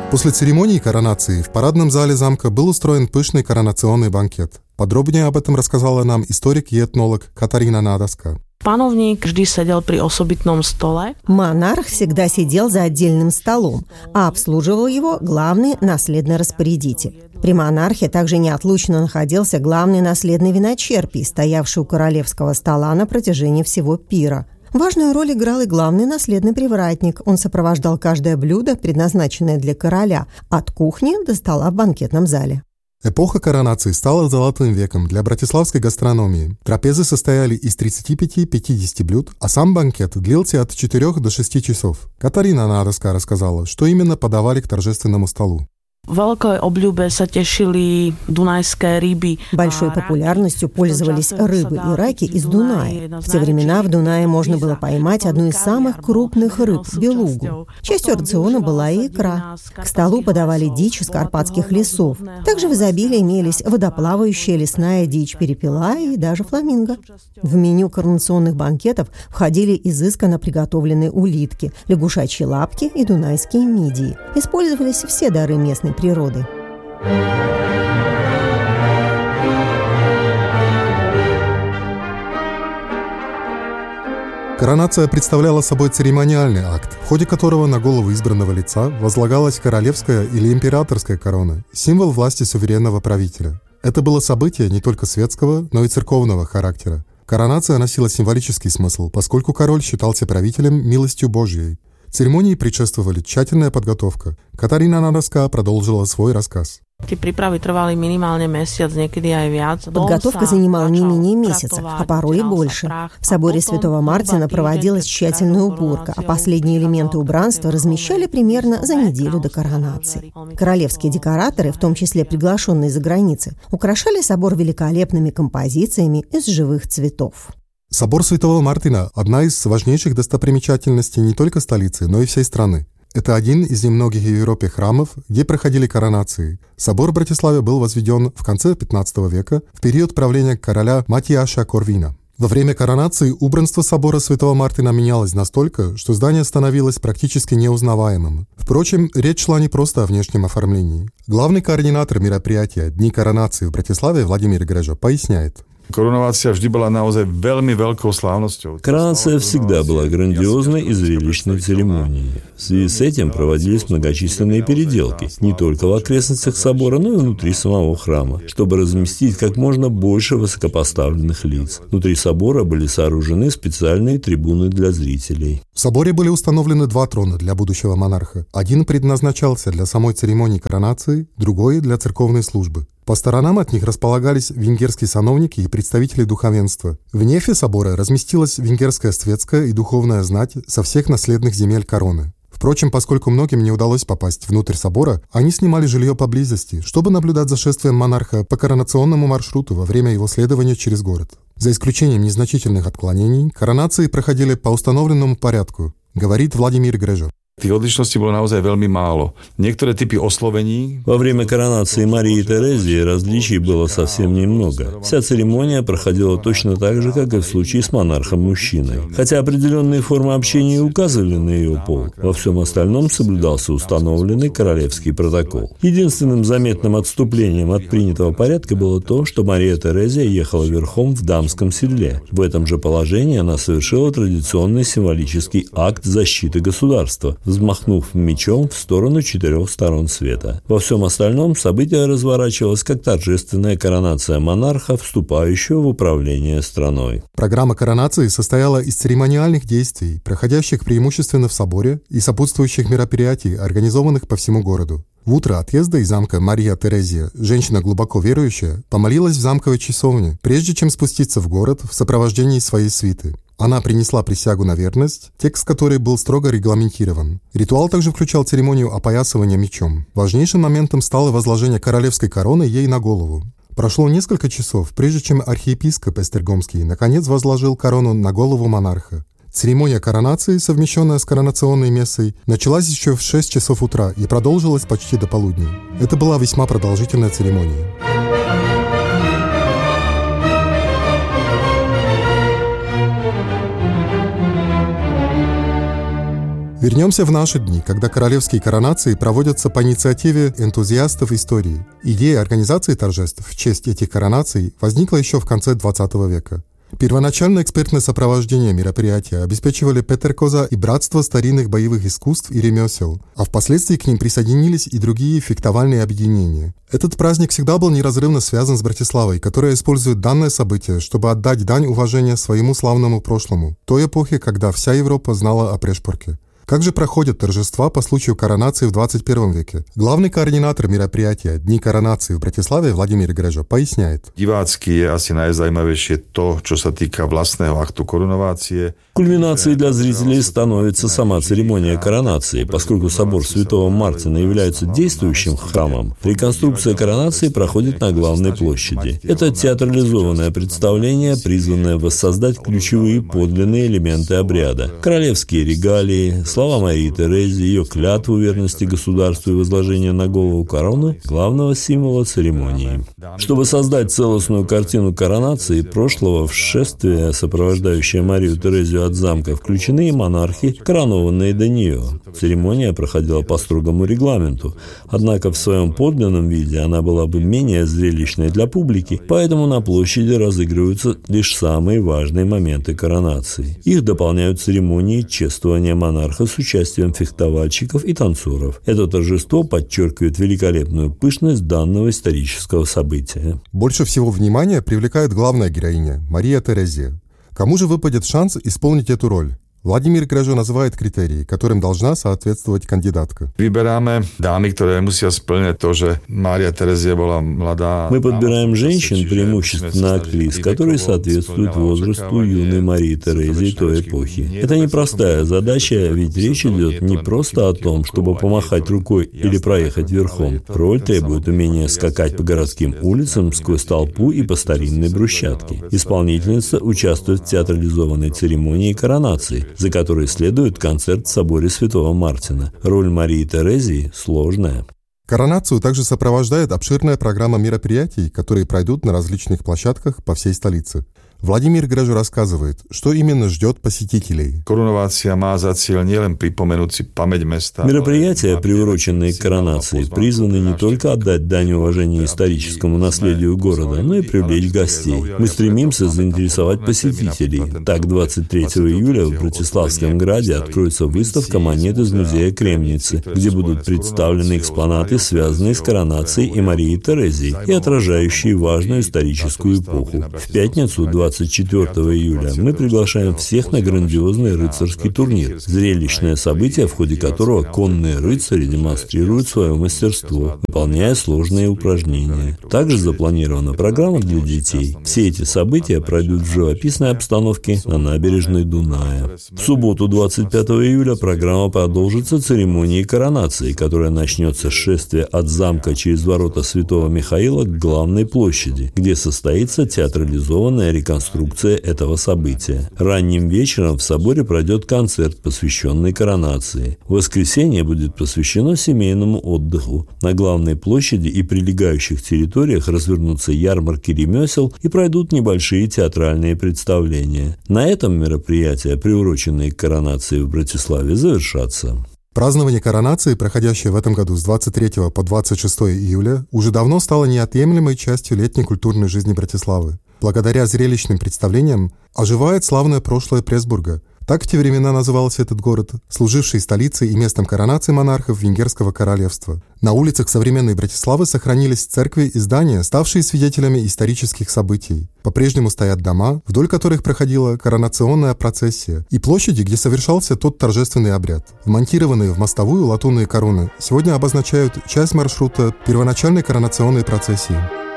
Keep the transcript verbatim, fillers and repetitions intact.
После церемонии коронации в парадном зале замка был устроен пышный коронационный банкет. Подробнее об этом рассказала нам историк и этнолог Катарина Надаска. Пановник vždy sedel pri osobitnom stole. Монарх всегда сидел за отдельным столом, а обслуживал его главный наследный распорядитель. При монархе также неотлучно находился главный наследный виночерпий, стоявший у королевского стола на протяжении всего пира. Важную роль играл и главный наследный привратник. Он сопровождал каждое блюдо, предназначенное для короля, от кухни до стола в банкетном зале. Эпоха коронации стала золотым веком для братиславской гастрономии. Трапезы состояли из тридцати пяти - пятидесяти блюд, а сам банкет длился от четырёх до шести часов. Катарина Надаска рассказала, что именно подавали к торжественному столу. Veľkej obľúbe sa tešili dunajské ryby. Большой популярностью пользовались рыбы и раки из Дуная. В те времена в Дунае можно было поймать одну из самых крупных рыб – белугу. Частью рациона была и икра. К столу подавали дичь из карпатских лесов. Также в изобилии имелись водоплавающая лесная дичь, перепела и даже фламинго. В меню коронационных банкетов входили изысканно приготовленные улитки, лягушачьи лапки и дунайские мидии. Использовались все дары местной природы. Коронация представляла собой церемониальный акт, в ходе которого на голову избранного лица возлагалась королевская или императорская корона, символ власти суверенного правителя. Это было событие не только светского, но и церковного характера. Коронация носила символический смысл, поскольку король считался правителем милостью Божьей. Церемонии предшествовали тщательная подготовка. Катарина Надаска продолжила свой рассказ. Подготовка занимала не менее месяца, а порой и больше. В соборе Святого Мартина проводилась тщательная уборка, а последние элементы убранства размещали примерно за неделю до коронации. Королевские декораторы, в том числе приглашенные из-за границы, украшали собор великолепными композициями из живых цветов. Собор Святого Мартина – одна из важнейших достопримечательностей не только столицы, но и всей страны. Это один из немногих в Европе храмов, где проходили коронации. Собор в Братиславе был возведен в конце пятнадцатого века, в период правления короля Матиаша Корвина. Во время коронации убранство собора Святого Мартина менялось настолько, что здание становилось практически неузнаваемым. Впрочем, речь шла не просто о внешнем оформлении. Главный координатор мероприятия «Дни коронации» в Братиславе Владимир Грежо поясняет. Короновация вжди была наozaj veľmi veľkou славностью. Коронация всегда была грандиозной и зрелищной церемонией. В связи с этим проводились многочисленные переделки, не только в окрестностях собора, но и внутри самого храма, чтобы разместить как можно больше высокопоставленных лиц. Внутри собора были сооружены специальные трибуны для зрителей. В соборе были установлены два трона для будущего монарха. Один предназначался для самой церемонии коронации, другой – для церковной службы. По сторонам от них располагались венгерские сановники и представители духовенства. В нефе собора разместилась венгерская светская и духовная знать со всех наследных земель короны. Впрочем, поскольку многим не удалось попасть внутрь собора, они снимали жилье поблизости, чтобы наблюдать за шествием монарха по коронационному маршруту во время его следования через город. За исключением незначительных отклонений, коронации проходили по установленному порядку, говорит Владимир Грежо. Tých odlišností bolo naozaj veľmi málo. Niektoré typy oslovení... Во время коронации Марии Терезии различий было совсем немного. Вся церемония проходила точно так же, как и в случае с монархом-мужчиной. Хотя определенные формы общения указывали на ее пол, во всем остальном соблюдался установленный королевский протокол. Единственным заметным отступлением от принятого порядка было то, что Мария Терезия ехала верхом в дамском седле. В этом же положении она совершила традиционный символический акт защиты государства, взмахнув мечом в сторону четырех сторон света. Во всем остальном событие разворачивалось как торжественная коронация монарха, вступающего в управление страной. Программа коронации состояла из церемониальных действий, проходящих преимущественно в соборе, и сопутствующих мероприятий, организованных по всему городу. В утро отъезда из замка Мария Терезия, женщина глубоко верующая, помолилась в замковой часовне, прежде чем спуститься в город в сопровождении своей свиты. Она принесла присягу на верность, текст которой был строго регламентирован. Ритуал также включал церемонию опоясывания мечом. Важнейшим моментом стало возложение королевской короны ей на голову. Прошло несколько часов, прежде чем архиепископ Эстергомский наконец возложил корону на голову монарха. Церемония коронации, совмещенная с коронационной мессой, началась еще в шесть часов утра и продолжилась почти до полудня. Это была весьма продолжительная церемония. Вернемся в наши дни, когда королевские коронации проводятся по инициативе энтузиастов истории. Идея организации торжеств в честь этих коронаций возникла еще в конце двадцатого века. Первоначально экспертное сопровождение мероприятия обеспечивали Петер Коза и Братство старинных боевых искусств и ремесел, а впоследствии к ним присоединились и другие фехтовальные объединения. Этот праздник всегда был неразрывно связан с Братиславой, которая использует данное событие, чтобы отдать дань уважения своему славному прошлому, той эпохе, когда вся Европа знала о Прешпорке. Как же проходят торжества по случаю коронации в двадцать первом веке? Главный координатор мероприятия «Дни коронации» в Братиславе Владимир Грежо поясняет. Divácky je asi najzaujímavejšie to, čo sa týka vlastného aktu korunovácie. Кульминацией для зрителей становится сама церемония коронации. Поскольку собор Святого Мартина является действующим храмом, реконструкция коронации проходит на главной площади. Это театрализованное представление, призванное воссоздать ключевые подлинные элементы обряда. Королевские регалии, слова Марии Терезии, ее клятву верности государству и возложение на голову короны – главного символа церемонии. Чтобы создать целостную картину коронации прошлого в шествие, сопровождающее Марию Терезию от замка, включены и монархи, коронованные до нее. Церемония проходила по строгому регламенту, однако в своем подлинном виде она была бы менее зрелищной для публики, поэтому на площади разыгрываются лишь самые важные моменты коронации. Их дополняют церемонии чествования монарха с участием фехтовальщиков и танцоров. Это торжество подчеркивает великолепную пышность данного исторического события. Больше всего внимания привлекает главная героиня – Мария Терезия. Кому же выпадет шанс исполнить эту роль? Владимир Грежо называет критерии, которым должна соответствовать кандидатка. Vyberáme dámy, ktoré musia splňať to, že Mária Terezia bola mladá. Мы подбираем женщин, преимущественно актрис, которые соответствуют возрасту юной Марии Терезии той эпохи. Это непростая задача, ведь речь идет не просто о том, чтобы помахать рукой или проехать верхом. Роль требует умения скакать по городским улицам сквозь толпу и по старинной брусчатке. Исполнительница участвует в театрализованной церемонии коронации, за которой следует концерт в соборе Святого Мартина. Роль Марии Терезии сложная. Коронацию также сопровождает обширная программа мероприятий, которые пройдут на различных площадках по всей столице. Владимир Грежо рассказывает, что именно ждет посетителей. Короновация má za cieľ nielen pripomenúť si pamäť mesta. Мероприятия, приуроченные к коронации, призваны не только отдать дань уважения историческому наследию города, но и привлечь гостей. Мы стремимся заинтересовать посетителей. Так, двадцать третьего июля в Братиславском граде откроется выставка монет из музея Кремницы, где будут представлены экспонаты, связанные с коронацией и Марией Терезией и отражающие важную историческую эпоху. В пятницу, двадцать четвёртого июля, мы приглашаем всех на грандиозный рыцарский турнир, зрелищное событие, в ходе которого конные рыцари демонстрируют свое мастерство, выполняя сложные упражнения. Также запланирована программа для детей. Все эти события пройдут в живописной обстановке на набережной Дуная. В субботу, двадцать пятого июля, программа продолжится церемонией коронации, которая начнется с шествия от замка через ворота Святого Михаила к главной площади, где состоится театрализованная реконструкция конструкция этого события. Ранним вечером в соборе пройдет концерт, посвященный коронации. В воскресенье будет посвящено семейному отдыху. На главной площади и прилегающих территориях развернутся ярмарки ремесел и пройдут небольшие театральные представления. На этом мероприятия, приуроченные к коронации в Братиславе, завершатся. Празднование коронации, проходящее в этом году с двадцать третьего по двадцать шестое июля, уже давно стало неотъемлемой частью летней культурной жизни Братиславы. Благодаря зрелищным представлениям оживает славное прошлое Пресбурга. Так в те времена назывался этот город, служивший столицей и местом коронации монархов Венгерского королевства. На улицах современной Братиславы сохранились церкви и здания, ставшие свидетелями исторических событий. По-прежнему стоят дома, вдоль которых проходила коронационная процессия, и площади, где совершался тот торжественный обряд. Вмонтированные в мостовую латунные короны сегодня обозначают часть маршрута первоначальной коронационной процессии.